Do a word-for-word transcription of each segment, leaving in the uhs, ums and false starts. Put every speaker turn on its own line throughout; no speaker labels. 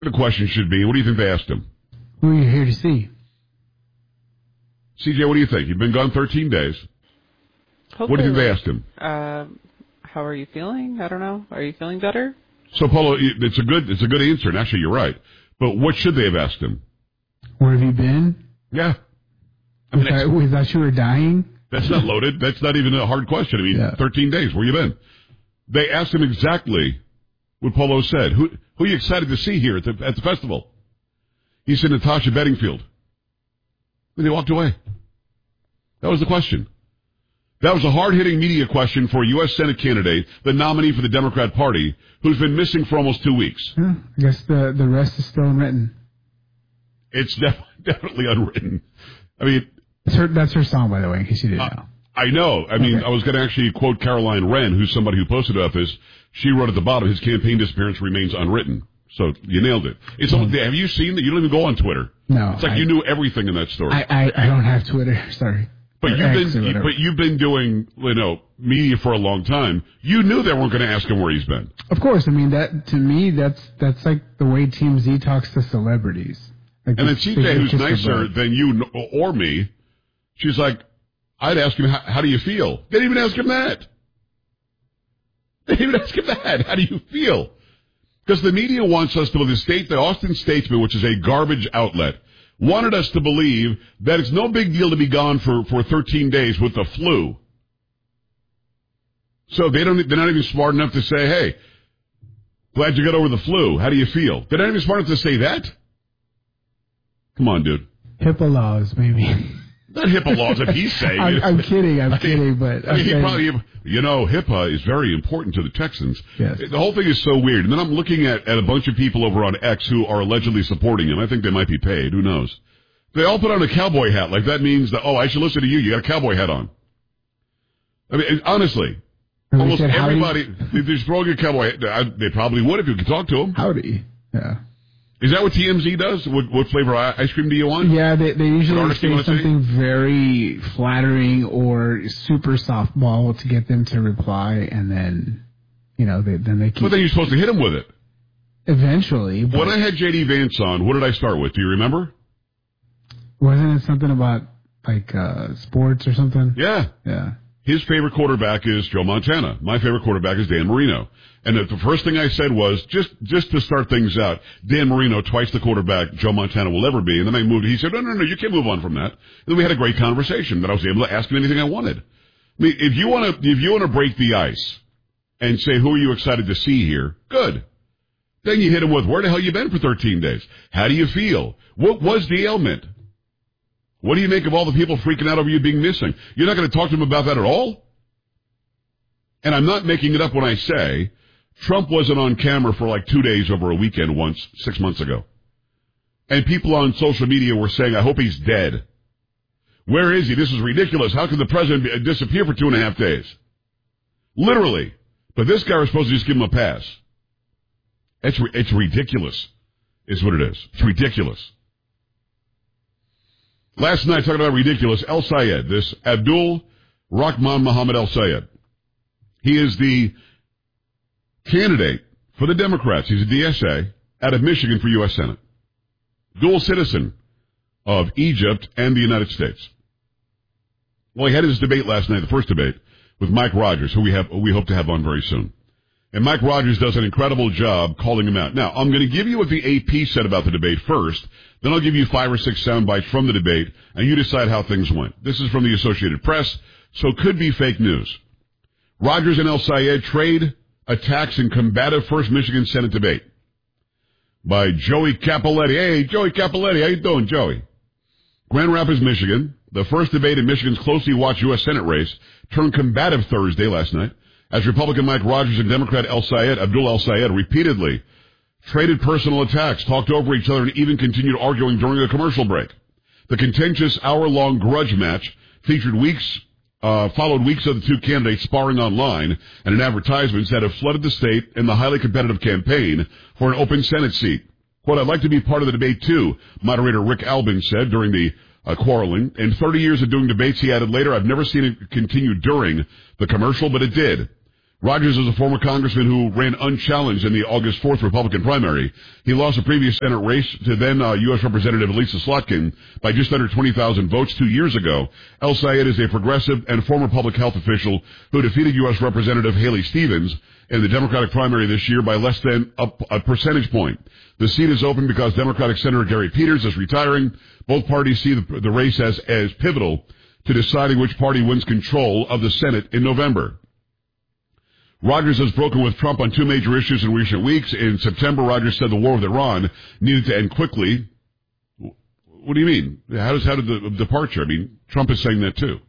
The question should be, what do you think they asked him?
Who are you here to see?
C J, what do you think? You've been gone thirteen days.
Hopefully,
what do you think they asked him?
Uh, how are you feeling? I don't know. Are you feeling better?
So, Polo, it's a good it's a good answer, and actually you're right. But what should they have asked him?
Where have you been?
Yeah. I mean,
I, we thought you were dying?
That's not loaded. That's not even a hard question. I mean, yeah. thirteen days, where you been? They asked him exactly what Polo said. Who who are you excited to see here at the at the festival? He said Natasha Bedingfield. And they walked away. That was the question. That was a hard-hitting media question for a U S Senate candidate, the nominee for the Democrat Party, who's been missing for almost two weeks.
Yeah, I guess the, the rest is still unwritten.
It's def- definitely unwritten. I mean...
That's her, that's her song, by the way, in case you didn't
uh,
know.
I know. I mean,
okay.
I was going to actually quote Caroline Wren, who's somebody who posted about this. She wrote at the bottom, his campaign disappearance remains unwritten. So you nailed it. It's mm-hmm. Have you seen that? You don't even go on Twitter.
No.
It's like I, you knew everything in that story.
I, I, I don't have Twitter. Sorry.
But you've been, you, but you've been doing, you know, media for a long time. You knew they weren't going to ask him where he's been.
Of course. I mean, that, to me, that's, that's like the way T M Z talks to celebrities. Like
and then C J, who's nicer than you or me, she's like, I'd ask him, how, how do you feel? They didn't even ask him that. They didn't even ask him that. How do you feel? Because the media wants us to believe, the state, the Austin Statesman, which is a garbage outlet, wanted us to believe that it's no big deal to be gone for, for thirteen days with the flu. So they don't, they're not even smart enough to say, hey, glad you got over the flu. How do you feel? They're not even smart enough to say that. Come on, dude.
HIPAA laws, maybe.
Not HIPAA laws, if he's saying
I'm,
it.
I'm kidding, I'm
I mean,
kidding, but...
I mean, he
saying,
probably, you know, HIPAA is very important to the Texans.
Yes.
The whole thing is so weird. And then I'm looking at, at a bunch of people over on X who are allegedly supporting him. I think they might be paid. Who knows? They all put on a cowboy hat. Like, that means that, oh, I should listen to you. You got a cowboy hat on. I mean, honestly,
and
almost
said,
everybody, if they're throwing a cowboy hat, they probably would if you could talk to them.
Howdy. Yeah.
Is that what T M Z does? What, what flavor ice cream do you want?
Yeah, they, they usually say something say? very flattering or super softball to get them to reply, and then, you know, they, then they keep...
But then you're supposed to hit them with it.
Eventually.
When I had J D Vance on, what did I start with? Do you remember?
Wasn't it something about, like, uh, sports or something?
Yeah.
Yeah.
His favorite quarterback is Joe Montana. My favorite quarterback is Dan Marino. And the first thing I said was, just just to start things out, Dan Marino, twice the quarterback Joe Montana will ever be. And then I moved. He said, no, no, no, you can't move on from that. And then we had a great conversation that I was able to ask him anything I wanted. I mean, if you want to if you want to break the ice and say, who are you excited to see here? Good. Then you hit him with, where the hell you been for thirteen days? How do you feel? What was the ailment? What do you make of all the people freaking out over you being missing? You're not going to talk to them about that at all? And I'm not making it up when I say Trump wasn't on camera for like two days over a weekend once, six months ago. And people on social media were saying, I hope he's dead. Where is he? This is ridiculous. How could the president be, disappear for two and a half days? Literally. But this guy was supposed to just give him a pass. It's, it's ridiculous, is what it is. It's ridiculous. Last night, talking about ridiculous, El Sayed, this Abdul Rahman Muhammad El Sayed. He is the candidate for the Democrats. He's a D S A out of Michigan for U S Senate. Dual citizen of Egypt and the United States. Well, he had his debate last night, the first debate, with Mike Rogers, who we have, we hope to have on very soon. And Mike Rogers does an incredible job calling him out. Now, I'm going to give you what the A P said about the debate first. Then I'll give you five or six sound bites from the debate, and you decide how things went. This is from the Associated Press, so it could be fake news. Rogers and El Sayed trade attacks in combative first Michigan Senate debate by Joey Capoletti. Hey, Joey Capoletti, how you doing, Joey? Grand Rapids, Michigan. The first debate in Michigan's closely watched U S Senate race turned combative Thursday last night as Republican Mike Rogers and Democrat El Sayed, Abdul El Sayed, repeatedly traded personal attacks, talked over each other, and even continued arguing during a commercial break. The contentious hour-long grudge match featured weeks, uh, followed weeks of the two candidates sparring online and in advertisements that have flooded the state in the highly competitive campaign for an open Senate seat. Quote, I'd like to be part of the debate too, moderator Rick Albin said during the uh, quarreling. In thirty years of doing debates, he added later, I've never seen it continue during the commercial, but it did. Rogers is a former congressman who ran unchallenged in the August fourth Republican primary. He lost a previous Senate race to then uh, U S Representative Lisa Slotkin by just under twenty thousand votes two years ago. El-Sayed is a progressive and former public health official who defeated U S Representative Haley Stevens in the Democratic primary this year by less than a, a percentage point. The seat is open because Democratic Senator Gary Peters is retiring. Both parties see the, the race as, as pivotal to deciding which party wins control of the Senate in November. Rogers has broken with Trump on two major issues in recent weeks. In September, Rogers said the war with Iran needed to end quickly. What do you mean? How does how did the departure? I mean, Trump is saying that too.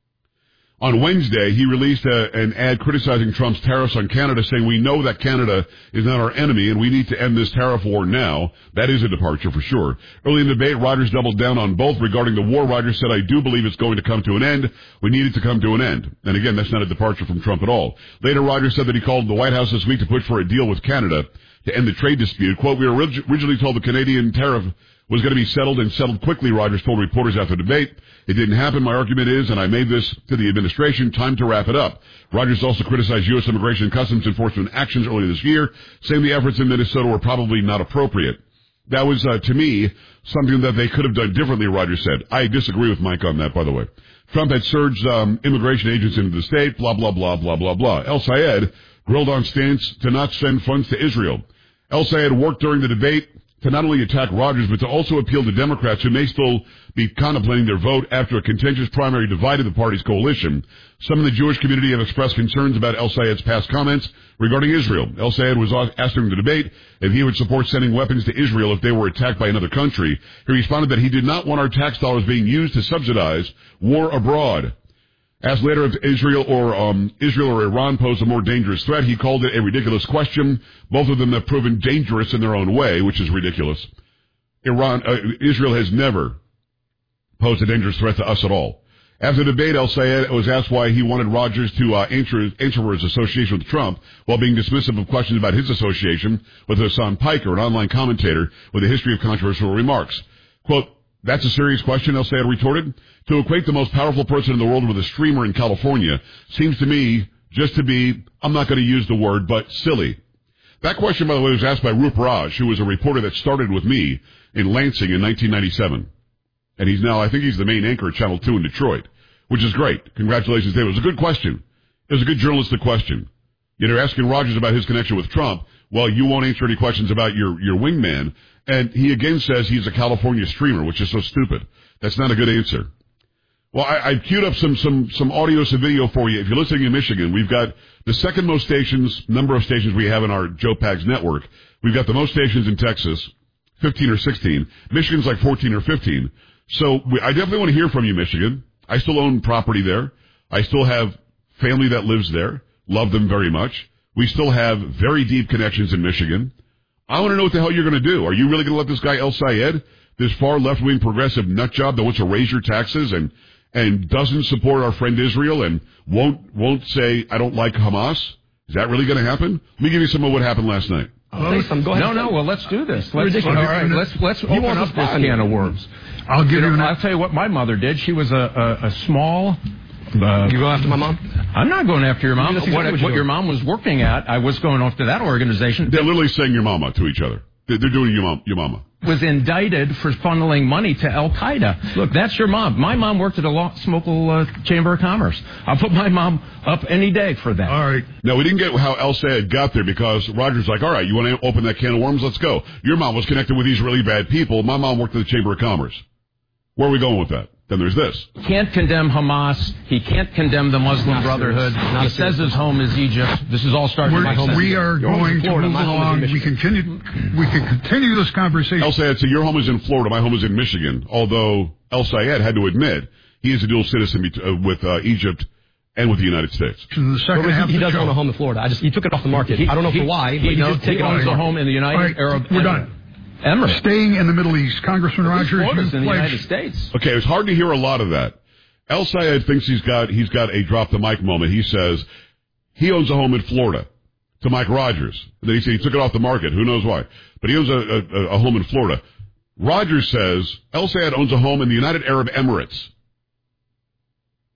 On Wednesday, he released a, an ad criticizing Trump's tariffs on Canada, saying, we know that Canada is not our enemy and we need to end this tariff war now. That is a departure for sure. Early in the debate, Rogers doubled down on both. Regarding the war, Rogers said, I do believe it's going to come to an end. We need it to come to an end. And again, that's not a departure from Trump at all. Later, Rogers said that he called the White House this week to push for a deal with Canada to end the trade dispute. Quote, we were originally told the Canadian tariff was going to be settled and settled quickly, Rogers told reporters after the debate. It didn't happen. My argument is, and I made this to the administration, time to wrap it up. Rogers also criticized U S Immigration and Customs Enforcement actions earlier this year, saying the efforts in Minnesota were probably not appropriate. That was, uh, to me, something that they could have done differently, Rogers said. I disagree with Mike on that, by the way. Trump had surged um, immigration agents into the state, blah, blah, blah, blah, blah, blah. El-Sayed grilled on stance to not send funds to Israel. El-Sayed worked during the debate to not only attack Rogers, but to also appeal to Democrats who may still be contemplating their vote after a contentious primary divided the party's coalition. Some in the Jewish community have expressed concerns about El-Sayed's past comments regarding Israel. El-Sayed was asked during the debate if he would support sending weapons to Israel if they were attacked by another country. He responded that he did not want our tax dollars being used to subsidize war abroad. Asked later if Israel or um, Israel or Iran posed a more dangerous threat, he called it a ridiculous question. Both of them have proven dangerous in their own way, which is ridiculous. Iran, uh, Israel has never posed a dangerous threat to us at all. After the debate, El-Sayed was asked why he wanted Rogers to uh, answer, answer for his association with Trump, while being dismissive of questions about his association with Hassan Piker, an online commentator with a history of controversial remarks. Quote, that's a serious question, El-Sayed retorted. To equate the most powerful person in the world with a streamer in California seems to me just to be, I'm not going to use the word, but silly. That question, by the way, was asked by Rup Raj, who was a reporter that started with me in Lansing in nineteen ninety-seven. And he's now, I think he's the main anchor at Channel two in Detroit, which is great. Congratulations, David. It was a good question. It was a good journalistic question. You're asking Rogers about his connection with Trump. Well, you won't answer any questions about your, your wingman. And he again says he's a California streamer, which is so stupid. That's not a good answer. Well, I, I queued up some, some, some audio, some video for you. If you're listening in Michigan, we've got the second most stations, number of stations we have in our Joe Pags network. We've got the most stations in Texas, fifteen or sixteen. Michigan's like fourteen or fifteen. So we, I definitely want to hear from you, Michigan. I still own property there. I still have family that lives there. Love them very much. We still have very deep connections in Michigan. I want to know what the hell you're going to do. Are you really going to let this guy El-Sayed, this far left-wing progressive nutjob that wants to raise your taxes and and doesn't support our friend Israel and won't won't say, I don't like Hamas? Is that really going to happen? Let me give you some of what happened last night.
Oh, some, go ahead. No, no, well, let's do this. Let's, all right, let's, let's open up this can of worms.
I'll give you,
you
an...
I'll tell you what my mother did. She was a, a, a small... Uh,
you go after my mom?
I'm not going after your mom. What, what, what your mom was working at, I was going after that organization.
They're literally saying your mama to each other. They're doing your mom, your mama.
Was indicted for funneling money to Al-Qaeda. Look, that's your mom. My mom worked at a local uh, Chamber of Commerce. I'll put my mom up any day for that.
All right.
Now, we didn't get how El-Sayed got there because Roger's like, all right, you want to open that can of worms? Let's go. Your mom was connected with these really bad people. My mom worked at the Chamber of Commerce. Where are we going with that? Then there's this.
He can't condemn Hamas. He can't condemn the Muslim
Not
Brotherhood.
Not
he says his home is Egypt. This is all starting.
My home. We are going to move along. We continue. We can continue this conversation.
El-Sayed said, your home is in Florida. My home is in Michigan. Although El-Sayed had to admit he is a dual citizen with uh, Egypt and with the United States.
To the second
well,
half
he, he
of the
doesn't
show.
own a home in Florida. I just he took it off the market.
He,
I don't know
he,
for why,
he,
but he,
he
did take
he
it off
owns
the
a
market.
home in the United
right,
Arab
We're
Emirates.
done.
Emirates.
Staying in the Middle East, Congressman Rogers.
Florida's in the
pledged...
United States.
Okay, it's hard to hear a lot of that. El-Sayed thinks he's got he's got a drop the mic moment. He says he owns a home in Florida to Mike Rogers. And then he said he took it off the market. Who knows why? But he owns a, a, a home in Florida. Rogers says El-Sayed owns a home in the United Arab Emirates.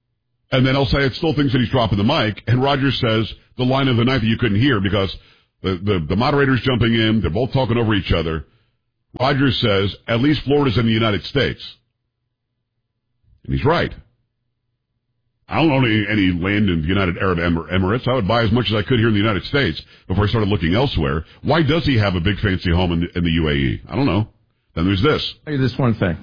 And then El Sayed still thinks that he's dropping the mic, and Rogers says the line of the night that you couldn't hear because the, the, the moderator's jumping in, they're both talking over each other. Rogers says, at least Florida's in the United States. And he's right. I don't own any, any land in the United Arab Emirates. I would buy as much as I could here in the United States before I started looking elsewhere. Why does he have a big fancy home in the, in the U A E? I don't know. Then there's this.
I'll tell you this one thing.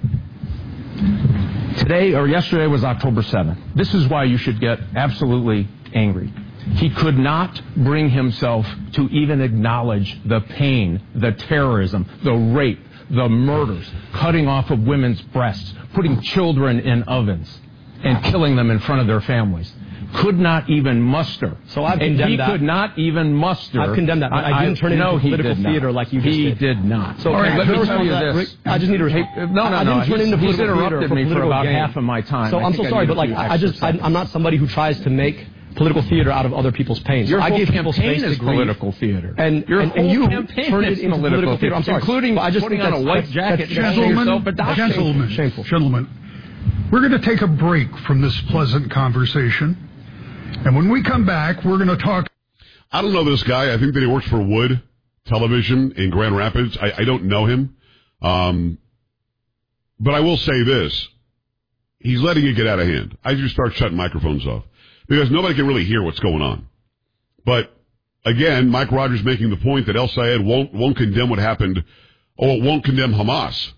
Today or yesterday was October seventh. This is why you should get absolutely angry. He could not bring himself to even acknowledge the pain, the terrorism, the rape, the murders, cutting off of women's breasts, putting children in ovens, and killing them in front of their families. Could not even muster.
So I've condemned
he
that.
He could not even muster.
I've condemned that. I, I didn't turn it
no,
into political theater like you just
he
did.
He did not.
So
okay,
right,
let me tell you
that,
this.
I just need to...
Hey, no, no,
I
no.
didn't turn
He's,
into
he's interrupted
for
me for about
gain.
half of my time.
So
I
I'm so sorry, but like I, I just, I, I'm not somebody who tries to make political theater out of other people's pain.
Your
so
whole
I gave people
campaign
space
is
to grieve.
political theater.
And,
Your
and,
whole
and you
campaign
turned
is
it into
political
theater. I'm sorry.
Including
but I just
putting
think
on a white jacket.
Gentlemen, gentlemen,
shameful.
gentlemen, we're going to take a break from this pleasant conversation. And when we come back, we're going to talk.
I don't know this guy. I think that he works for Wood Television in Grand Rapids. I, I don't know him. Um, but I will say this. He's letting it get out of hand. I just start shutting microphones off because nobody can really hear what's going on. But again, Mike Rogers making the point that El Sayed won't, won't condemn what happened or won't condemn Hamas.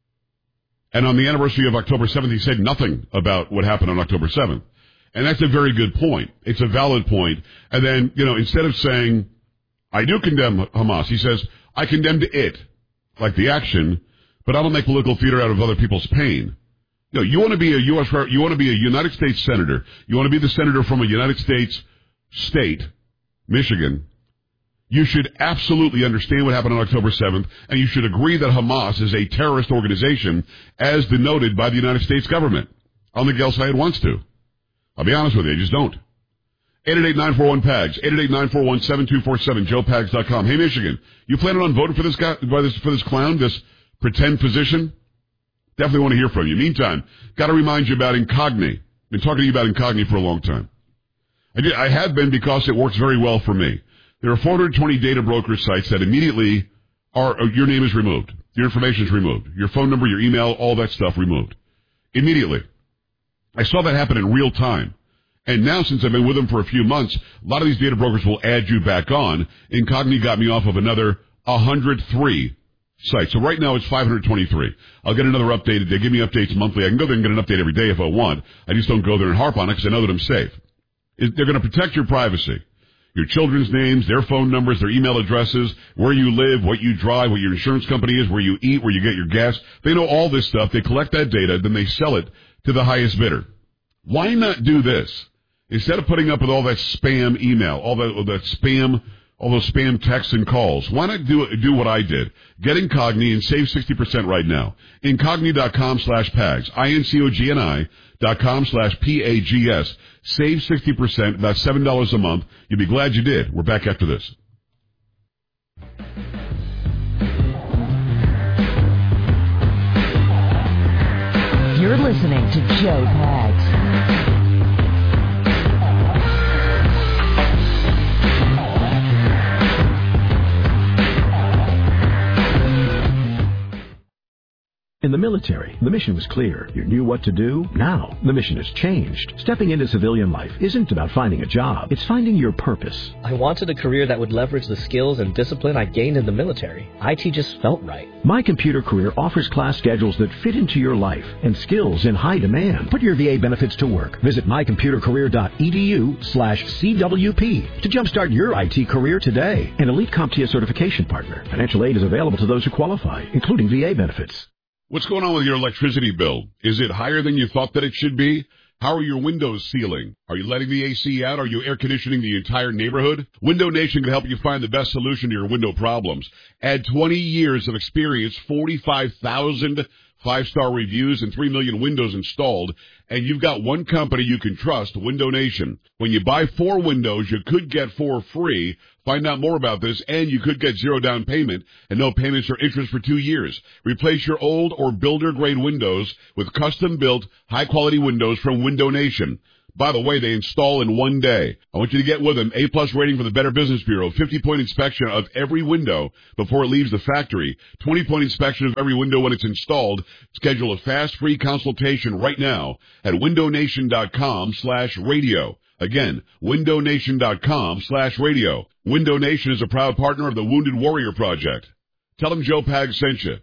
And on the anniversary of October seventh, he said nothing about what happened on October seventh. And that's a very good point. It's a valid point. And then, you know, instead of saying, I do condemn Hamas, he says, I condemned it, like the action, but I don't make political theater out of other people's pain. You know, you want to be a U S, you want to be a United States senator. You want to be the senator from a United States state, Michigan. You should absolutely understand what happened on October seventh, and you should agree that Hamas is a terrorist organization, as denoted by the United States government. I don't think El Sayed wants to. I'll be honest with you, I just don't. eight eight eight, nine four one, P A G S, eight eight eight, nine four one, seven two four seven, joe pags dot com. Hey, Michigan, you planning on voting for this guy, by this, for this clown, this pretend physician? Definitely want to hear from you. Meantime, got to remind you about Incogni. Been talking to you about Incogni for a long time. I, did, I have been because it works very well for me. There are four hundred twenty data broker sites that immediately are, your name is removed. Your information is removed. Your phone number, your email, all that stuff removed. Immediately. I saw that happen in real time. And now, since I've been with them for a few months, a lot of these data brokers will add you back on. Incogni got me off of another one hundred three sites. So right now it's five hundred twenty-three. I'll get another update. They give me updates monthly. I can go there and get an update every day if I want. I just don't go there and harp on it because I know that I'm safe. They're going to protect your privacy. Your children's names, their phone numbers, their email addresses, where you live, what you drive, what your insurance company is, where you eat, where you get your gas. They know all this stuff. They collect that data, then they sell it to the highest bidder. Why not do this? Instead of putting up with all that spam email, all that, all that spam, all those spam texts and calls, why not do do what I did? Get Incogni and save sixty percent right now. Incogni.com slash PAGS. I-N-C-O-G-N-I dot com slash P-A-G-S. Save sixty percent, about seven dollars a month. You'll be glad you did. We're back after this.
You're listening to Joe Pags.
In the military, the mission was clear. You knew what to do. Now, the mission has changed. Stepping into civilian life isn't about finding a job. It's finding your purpose.
I wanted a career that would leverage the skills and discipline I gained in the military. I T just felt right.
My Computer Career offers class schedules that fit into your life and skills in high demand. Put your V A benefits to work. Visit mycomputercareer.edu slash CWP to jumpstart your I T career today. An elite CompTIA certification partner. Financial aid is available to those who qualify, including V A benefits.
What's going on with your electricity bill? Is it higher than you thought that it should be? How are your windows sealing? Are you letting the A C out? Are you air conditioning the entire neighborhood? Window Nation can help you find the best solution to your window problems. Add twenty years of experience, forty-five thousand five-star reviews, and three million windows installed, and you've got one company you can trust, Window Nation. When you buy four windows, you could get four free. Find out more about this, and you could get zero down payment and no payments or interest for two years. Replace your old or builder-grade windows with custom-built, high-quality windows from Window Nation. By the way, they install in one day. I want you to get with them. A-plus rating from the Better Business Bureau. fifty-point inspection of every window before it leaves the factory. twenty-point inspection of every window when it's installed. Schedule a fast, free consultation right now at windownation.com slash radio. Again, windownation.com slash radio. Window Nation is a proud partner of the Wounded Warrior Project. Tell them Joe Pag sent you.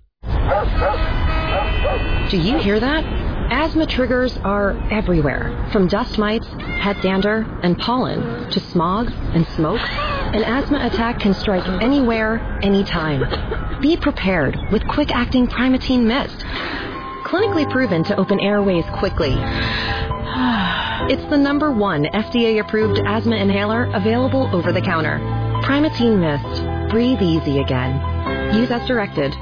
Do you hear that? Asthma triggers are everywhere, from dust mites, head dander, and pollen, to smog and smoke. An asthma attack can strike anywhere, anytime. Be prepared with quick-acting Primatene Mist. Clinically proven to open airways quickly. It's the number one F D A-approved asthma inhaler available over the counter. Primatene Mist. Breathe easy again. Use as directed.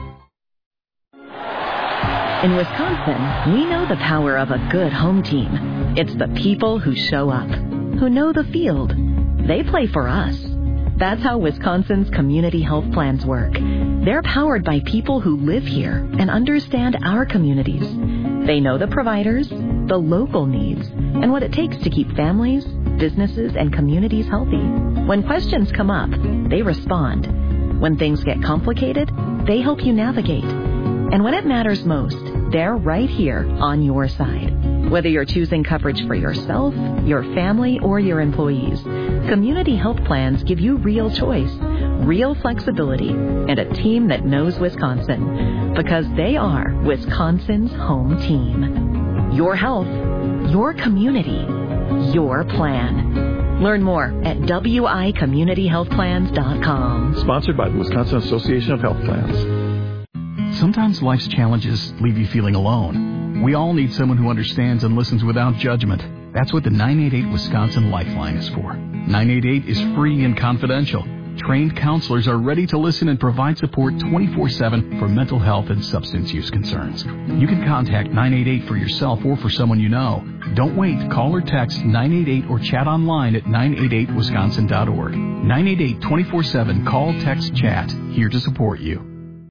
In Wisconsin, we know the power of a good home team. It's the people who show up, who know the field. They play for us. That's how Wisconsin's community health plans work. They're powered by people who live here and understand our communities. They know the providers, the local needs, and what it takes to keep families, businesses, and communities healthy. When questions come up, they respond. When things get complicated, they help you navigate. And when it matters most, they're right here on your side. Whether you're choosing coverage for yourself, your family, or your employees, community health plans give you real choice, real flexibility, and a team that knows Wisconsin. Because they are Wisconsin's home team. Your health, your community, your plan. Learn more at W I community health plans dot com.
Sponsored by the Wisconsin Association of Health Plans. Sometimes life's challenges leave you feeling alone. We all need someone who understands and listens without judgment. That's what the nine eight eight Wisconsin Lifeline is for. nine eight eight is free and confidential. Trained counselors are ready to listen and provide support twenty-four seven for mental health and substance use concerns. You can contact nine eight eight for yourself or for someone you know. Don't wait. Call or text nine eight eight or chat online at nine eight eight wisconsin dot org. nine eight eight twenty-four seven. Call, text, chat. Here to support you.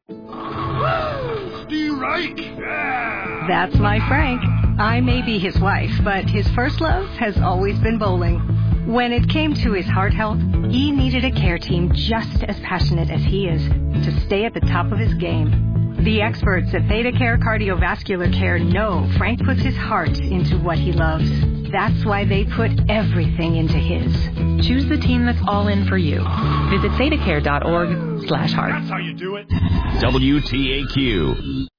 Steve Reich! Yeah.
That's my Frank. I may be his wife, but his first love has always been bowling. When it came to his heart health, he needed a care team just as passionate as he is to stay at the top of his game. The experts at ThedaCare Cardiovascular Care know Frank puts his heart into what he loves. That's why they put everything into his.
Choose the team that's all in for you. Visit thedacare dot org slash heart.
That's how you do it.
W T A Q.